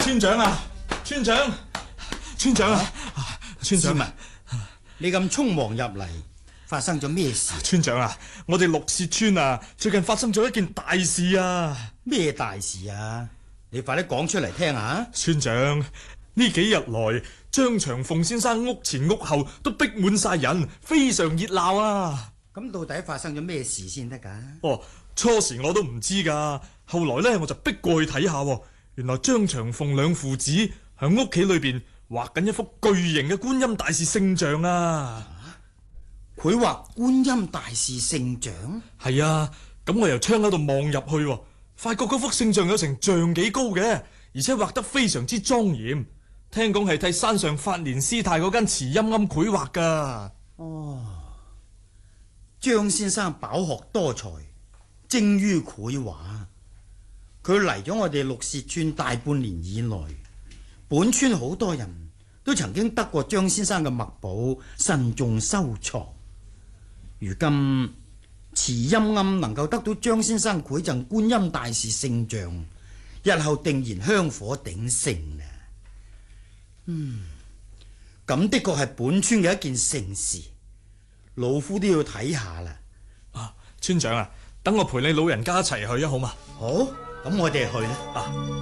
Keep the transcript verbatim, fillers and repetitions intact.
村長啊，村長，村長啊，村長啊， 你咁匆忙入嚟，發生咗咩事？ 村長啊，我哋綠屑村啊，最近發生咗一件大事啊！ 咩大事啊？你快啲講出嚟聽下。 村長，呢幾日來，張長鳳先生屋前屋後都逼滿晒人，非常熱鬧啊！ 咁到底發生咗咩事先得噶？ 哦，初時我都唔知噶，後來呢，我就逼過去睇下，原來張長鳳兩父子喺屋企裏邊畫緊一幅巨型嘅觀音大士聖像啊！ 繪畫觀音大士聖像？ 係啊，咁我由窗嗰度望入去，發覺嗰幅聖像有成丈幾高嘅，而且畫得非常之莊嚴。聽講係替山上法蓮師太嗰間慈音庵繪畫噶。 哦，張先生飽學多才，精於繪畫。佢嚟咗我哋綠屑村大半年以來，本村好多人都曾經得過張先生嘅墨寶，慎重收藏。如今慈音庵能夠得到張先生繪贈觀音大士聖像，日後定然香火鼎盛啊！嗯，咁的確係本村嘅一件盛事，老夫都要睇下啦。 啊，村長啊，等我陪你老人家一齊去啊，好嘛？ 好，咁我哋去啦。 啊。